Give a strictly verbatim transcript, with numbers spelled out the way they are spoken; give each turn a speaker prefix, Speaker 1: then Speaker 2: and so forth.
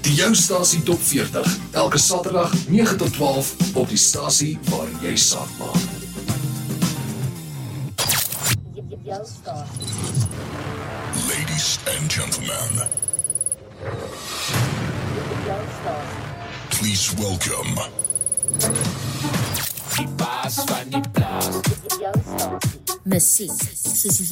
Speaker 1: Die Jou Stasie Top veertig, elke Saterdag nege tot twaalf op die stasie waar jy saak maak.
Speaker 2: Jou Stasie.
Speaker 3: Ladies and gentlemen,
Speaker 2: Jou Stasie.
Speaker 3: please welcome
Speaker 4: Die baas van die plaas.
Speaker 2: Jou Stasie.
Speaker 5: Musiek soos